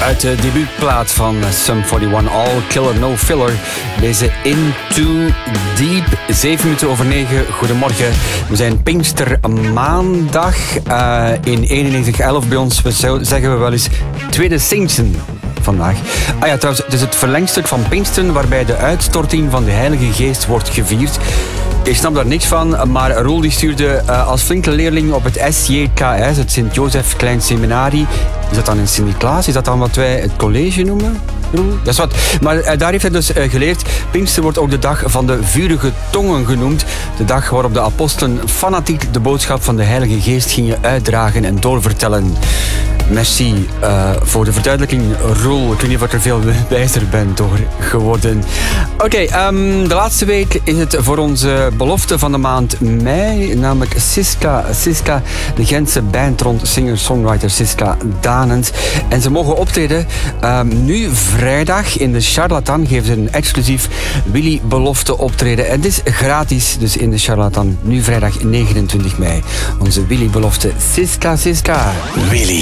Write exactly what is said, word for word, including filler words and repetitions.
Uit de debuutplaat van Sum eenenveertig, All Killer No Filler. Deze Into Deep, zeven minuten over negen. Goedemorgen. We zijn Pinkstermaandag uh, in eenennegentig elf bij ons. We zeggen we wel eens tweede Singsten vandaag. Ah ja, trouwens, het is het verlengstuk van Pinksteren waarbij de uitstorting van de Heilige Geest wordt gevierd. Ik snap daar niks van, maar Roel die stuurde uh, als flinke leerling op het S J K S, het Sint-Jozef Klein Seminarie. Is dat dan in Sint-Niklaas? Is dat dan wat wij het college noemen? Roel? Dat is wat. Maar uh, daar heeft hij dus uh, geleerd. Pinkster wordt ook de dag van de vurige tongen genoemd. De dag waarop de apostelen fanatiek de boodschap van de Heilige Geest gingen uitdragen en doorvertellen. Merci uh, voor de verduidelijking, Roel. Ik weet niet of ik er veel wijzer ben door geworden. Oké, okay, um, de laatste week is het voor onze belofte van de maand mei, namelijk Siska, Siska de Gentse bandrond, singer-songwriter Siska Danens. En ze mogen optreden um, nu vrijdag in de Charlatan. Geven ze een exclusief Willy Belofte optreden. En het is gratis, dus in de Charlatan, nu vrijdag negenentwintig mei. Onze Willy Belofte, Siska, Siska. Willy.